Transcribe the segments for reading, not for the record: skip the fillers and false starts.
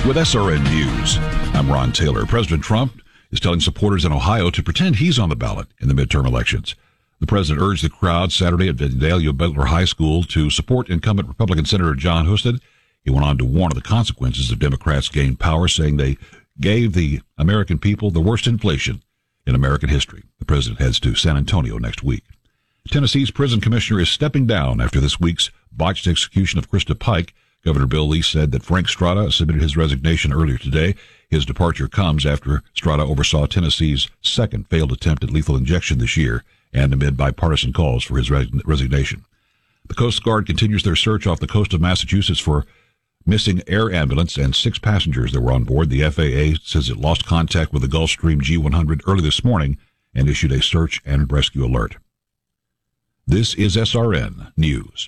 With SRN News, I'm Ron Taylor. President Trump is telling supporters in Ohio to pretend he's on the ballot in the midterm elections. The president urged the crowd Saturday at Vidalia Butler High School to support incumbent Republican Senator Jon Husted. He went on to warn of the consequences if Democrats gain power, saying they gave the American people the worst inflation in American history. The president heads to San Antonio next week. Tennessee's prison commissioner is stepping down after this week's botched execution of Krista Pike. Governor Bill Lee said that Frank Strada submitted his resignation earlier today. His departure comes after Strada oversaw Tennessee's second failed attempt at lethal injection this year and amid bipartisan calls for his resignation. The Coast Guard continues their search off the coast of Massachusetts for missing air ambulance and 6 passengers that were on board. The FAA says it lost contact with the Gulfstream G100 early this morning and issued a search and rescue alert. This is SRN News.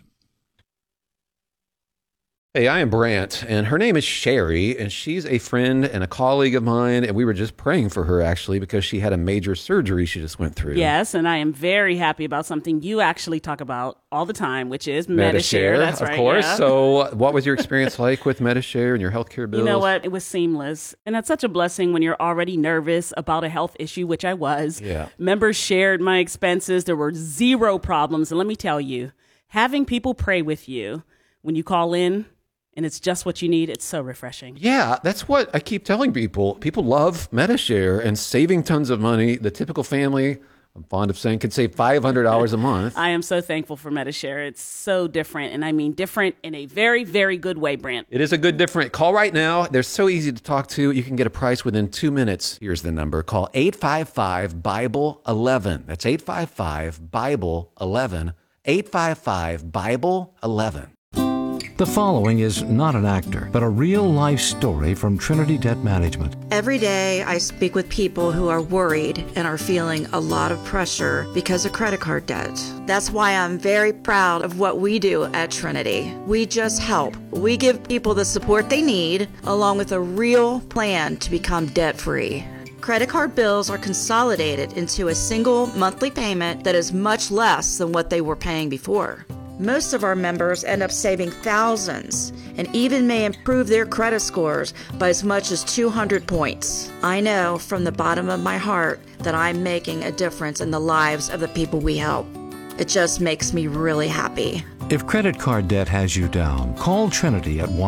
Hey, I am Brant, and her name is Sherry, and she's a friend and a colleague of mine, and we were just praying for her, actually, because she had a major surgery she just went through. Yes, and I am very happy about something you actually talk about all the time, which is Medi-Share. That's right, of course. Yeah. So what was your experience like with Medi-Share and your healthcare bills? You know what? It was seamless, and that's such a blessing when you're already nervous about a health issue, which I was. Yeah. Members shared my expenses. There were zero problems, and let me tell you, having people pray with you when you call in, and it's just what you need, it's so refreshing. Yeah, that's what I keep telling people. People love Medi-Share and saving tons of money. The typical family, I'm fond of saying, could save $500 a month. I am so thankful for Medi-Share. It's so different, and I mean different in a very, very good way, Brant. It is a good different. Call right now. They're so easy to talk to. You can get a price within 2 minutes. Here's the number. Call 855-BIBLE-11. That's 855-BIBLE-11. 855-BIBLE-11. The following is not an actor, but a real-life story from Trinity Debt Management. Every day I speak with people who are worried and are feeling a lot of pressure because of credit card debt. That's why I'm very proud of what we do at Trinity. We just help. We give people the support they need, along with a real plan to become debt-free. Credit card bills are consolidated into a single monthly payment that is much less than what they were paying before. Most of our members end up saving thousands and even may improve their credit scores by as much as 200 points. I know from the bottom of my heart that I'm making a difference in the lives of the people we help. It just makes me really happy. If credit card debt has you down, call Trinity at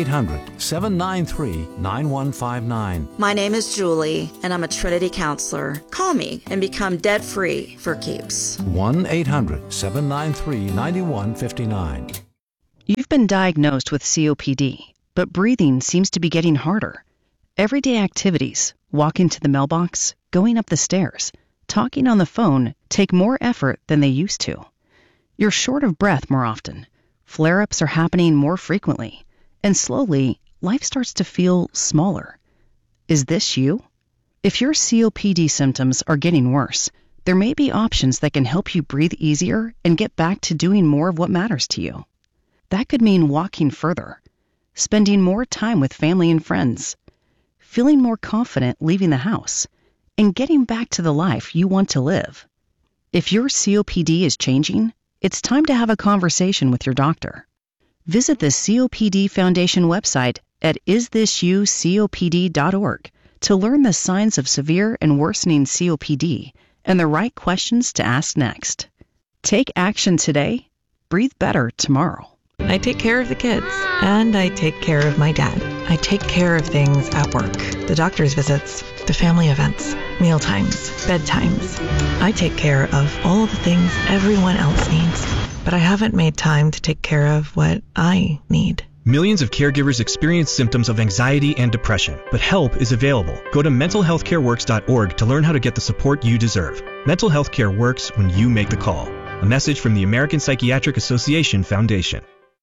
1-800-793-9159. My name is Julie, and I'm a Trinity counselor. Call me and become debt-free for keeps. 1-800-793-9159. You've been diagnosed with COPD, but breathing seems to be getting harder. Everyday activities, walking to the mailbox, going up the stairs, talking on the phone take more effort than they used to. You're short of breath more often. Flare-ups are happening more frequently. And slowly, life starts to feel smaller. Is this you? If your COPD symptoms are getting worse, there may be options that can help you breathe easier and get back to doing more of what matters to you. That could mean walking further, spending more time with family and friends, feeling more confident leaving the house, and getting back to the life you want to live. If your COPD is changing, it's time to have a conversation with your doctor. Visit the COPD Foundation website at isthisyoucopd.org to learn the signs of severe and worsening COPD and the right questions to ask next. Take action today. Breathe better tomorrow. I take care of the kids, and I take care of my dad. I take care of things at work, the doctor's visits, the family events, mealtimes, bedtimes. I take care of all the things everyone else needs, but I haven't made time to take care of what I need. Millions of caregivers experience symptoms of anxiety and depression, but help is available. Go to mentalhealthcareworks.org to learn how to get the support you deserve. Mental health care works when you make the call. A message from the American Psychiatric Association Foundation.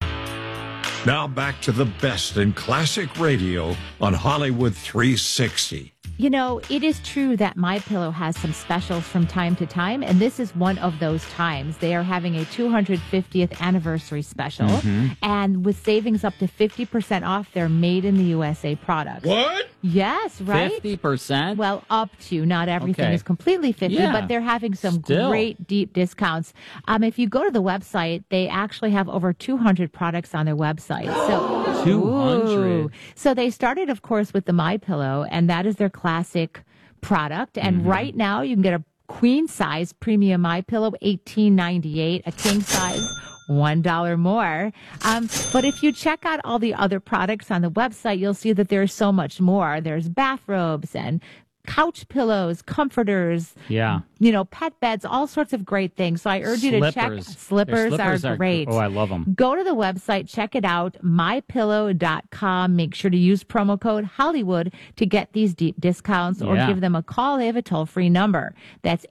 Now back to the best in classic radio on Hollywood 360. You know, it is true that MyPillow has some specials from time to time, and this is one of those times. They are having a 250th anniversary special, and with savings up to 50% off their Made in the USA products. What? Yes, right? 50%? Well, up to. Not everything is completely 50, but they're having some great deep discounts. If you go to the website, they actually have over 200 products on their website. So Ooh. So they started, of course, with the MyPillow, and that is their classic product. And right now, you can get a queen size premium MyPillow, $18.98, a king size, $1 more. But if you check out all the other products on the website, you'll see that there's so much more. There's bathrobes and couch pillows, comforters, pet beds, all sorts of great things. So I urge you to check. Slippers are great. Oh, I love them. Go to the website, check it out, mypillow.com. Make sure to use promo code Hollywood to get these deep discounts or give them a call. They have a toll-free number. That's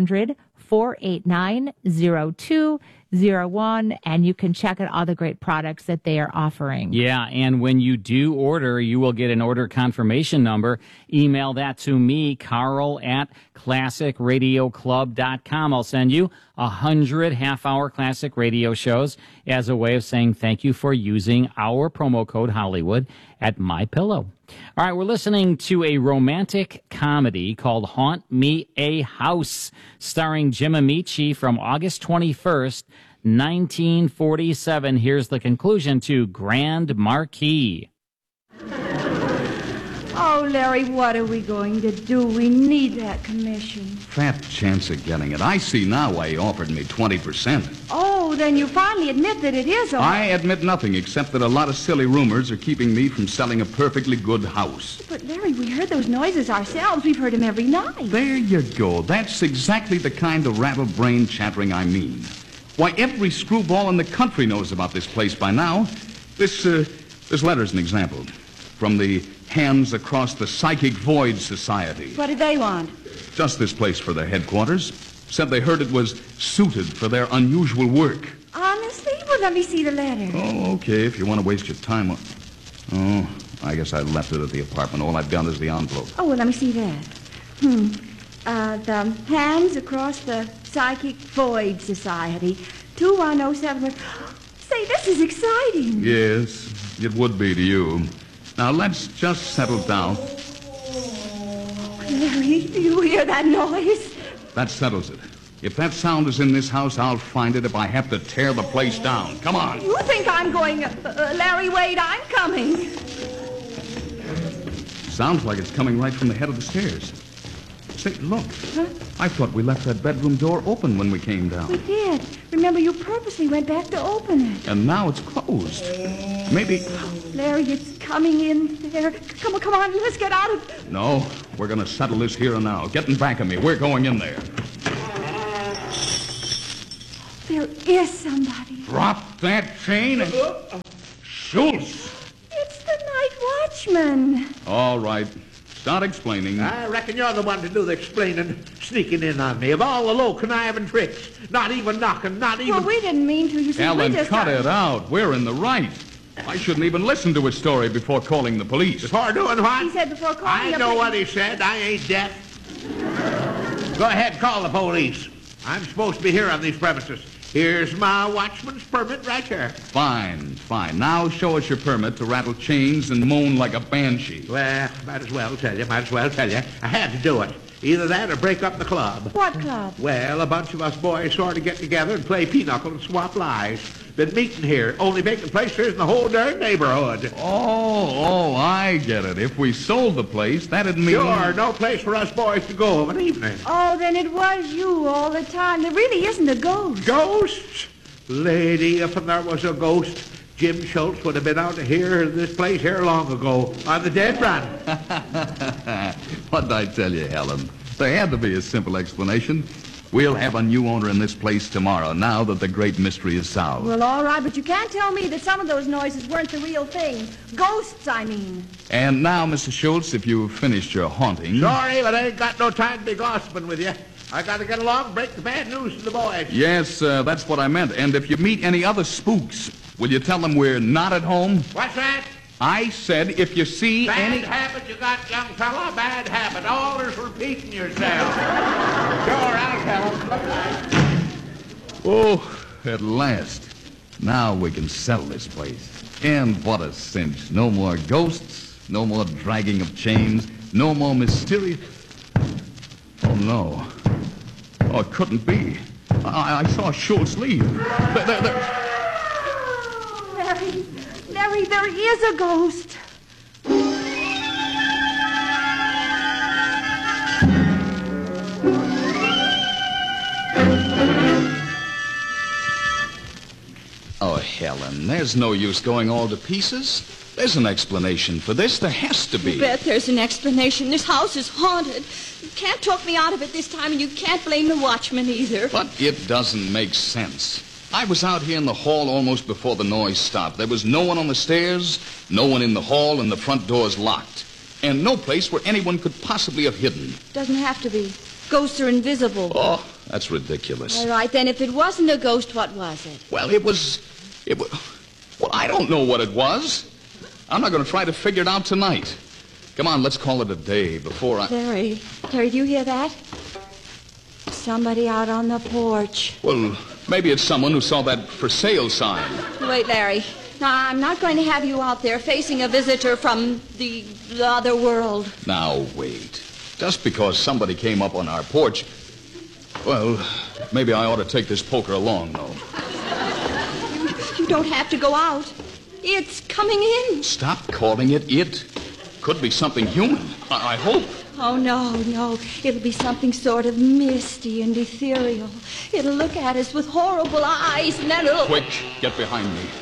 800-489-0201, and you can check out all the great products that they are offering. Yeah, and when you do order, you will get an order confirmation number. Email that to me, Carl at classicradioclub.com. I'll send you 100 half-hour classic radio shows as a way of saying thank you for using our promo code Hollywood at MyPillow. All right, we're listening to a romantic comedy called Haunt Me a House, starring Jim Amici from August 21st, 1947. Here's the conclusion to Grand Marquis. Oh, Larry, what are we going to do? We need that commission. Fat chance of getting it. I see now why he offered me 20%. Oh, then you finally admit that it is all... I admit nothing except that a lot of silly rumors are keeping me from selling a perfectly good house. But, Larry, we heard those noises ourselves. We've heard them every night. There you go. That's exactly the kind of rattle-brain chattering I mean. Why, every screwball in the country knows about this place by now. This letter's an example. From the Hands Across the Psychic Void Society. What did they want? Just this place for their headquarters. Said they heard it was suited for their unusual work. Honestly? Well, let me see the letter. Oh, okay, if you want to waste your time. Oh, I guess I left it at the apartment. All I've got is the envelope. Oh, well, let me see that. The Hands Across the Psychic Void Society, 2107. Say, this is exciting. Yes, it would be to you. Now, let's just settle down. Larry, do you hear that noise? That settles it. If that sound is in this house, I'll find it if I have to tear the place down. Come on. You think I'm going... Larry, wait, I'm coming. Sounds like it's coming right from the head of the stairs. Say, look. Huh? I thought we left that bedroom door open when we came down. We did. Remember, you purposely went back to open it. And now it's closed. Maybe... Larry, it's coming in there. Come on, let's get out of... No, we're going to settle this here and now. Getting back of me. We're going in there. There is somebody. Drop that chain and... Schultz! It's the night watchman. All right. Start explaining. I reckon you're the one to do the explaining, sneaking in on me. Of all the low conniving tricks, not even knocking, not even... Well, we didn't mean to. You see, Ellen, we just... cut it out. We're in the right. I shouldn't even listen to his story before calling the police. Before doing what? He said before calling I know what he said. I ain't deaf. Go ahead, call the police. I'm supposed to be here on these premises. Here's my watchman's permit right here. Fine. Now show us your permit to rattle chains and moan like a banshee. Well, might as well tell you. I had to do it. Either that or break up the club. What club? Well, a bunch of us boys sort of get together and play pinochle and swap lies. Been meeting here, only vacant place there is in the whole darn neighborhood. Oh, I get it. If we sold the place, that'd mean... Sure, no place for us boys to go of an evening. Oh, then it was you all the time. There really isn't a ghost. Ghosts? Lady, if there was a ghost, Jim Schultz would have been out of this place here long ago on the dead run. What'd I tell you, Helen? There had to be a simple explanation. We'll have a new owner in this place tomorrow, now that the great mystery is solved. Well, all right, but you can't tell me that some of those noises weren't the real thing. Ghosts, I mean. And now, Mr. Schultz, if you've finished your haunting... Sorry, but I ain't got no time to be gossiping with you. I got to get along and break the bad news to the boys. Yes, that's what I meant. And if you meet any other spooks, will you tell them we're not at home? What's that? I said if you see Bad habit you got, young fella, bad habit. Always repeating yourself. Sure, I'll tell them. Oh, at last. Now we can settle this place. And what a cinch. No more ghosts, no more dragging of chains, no more mysterious... Oh, no. Oh, it couldn't be. I saw Schultz leave. Larry, Larry, there is a ghost. Oh, Helen, there's no use going all to pieces. There's an explanation for this. There has to be. You bet there's an explanation. This house is haunted. You can't talk me out of it this time, and you can't blame the watchman either. But it doesn't make sense. I was out here in the hall almost before the noise stopped. There was no one on the stairs, no one in the hall, and the front door's locked. And no place where anyone could possibly have hidden. Doesn't have to be. Ghosts are invisible. Oh, that's ridiculous. All right, then, if it wasn't a ghost, what was it? Well, it was... Well, I don't know what it was. I'm not going to try to figure it out tonight. Come on, let's call it a day before I... Larry, do you hear that? Somebody out on the porch. Well, maybe it's someone who saw that for sale sign. Wait, Larry. Now, I'm not going to have you out there facing a visitor from the other world. Now, wait. Just because somebody came up on our porch... Well, maybe I ought to take this poker along, though. You don't have to go out. It's coming in. Stop calling it it. Could be something human. I hope. Oh, no. It'll be something sort of misty and ethereal. It'll look at us with horrible eyes, and then it'll... Quick, get behind me.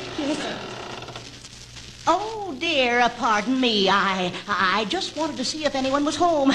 Yes. Oh, dear, pardon me. I just wanted to see if anyone was home.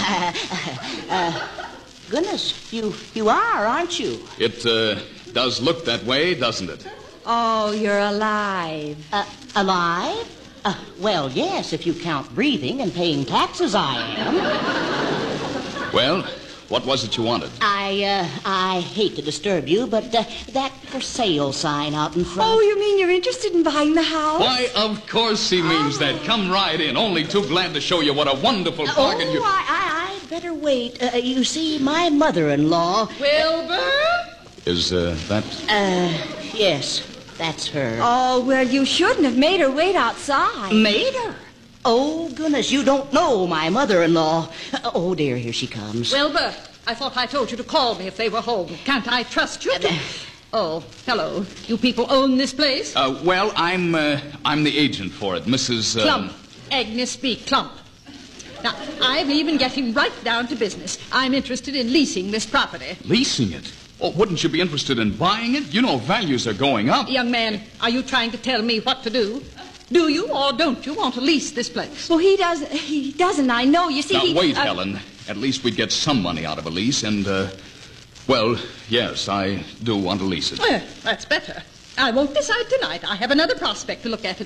Goodness, you are, aren't you? It does look that way, doesn't it? Oh, you're alive. Alive? Well, yes, if you count breathing and paying taxes, I am. Well, what was it you wanted? I hate to disturb you, but that for sale sign out in front... Oh, you mean you're interested in buying the house? Why, of course he means that. Come right in. Only too glad to show you what a wonderful bargain you... I'd better wait. You see, my mother-in-law... Wilbur? Is that... Yes. That's her. Oh, well, you shouldn't have made her wait outside. Made her? Oh, goodness, you don't know my mother-in-law. Oh, dear, here she comes. Wilbur, I thought I told you to call me if they were home. Can't I trust you to... Oh, hello. You people own this place? Well, I'm the agent for it, Mrs. Clump. Agnes B. Clump. Now, I'm even getting right down to business. I'm interested in leasing this property. Leasing it? Oh, wouldn't you be interested in buying it? You know values are going up. Young man, are you trying to tell me what to do? Do you or don't you want to lease this place? Well, he doesn't, I know. You see, Now, wait, Helen. At least we'd get some money out of a lease, and, well, yes, I do want to lease it. Well, that's better. I won't decide tonight. I have another prospect to look at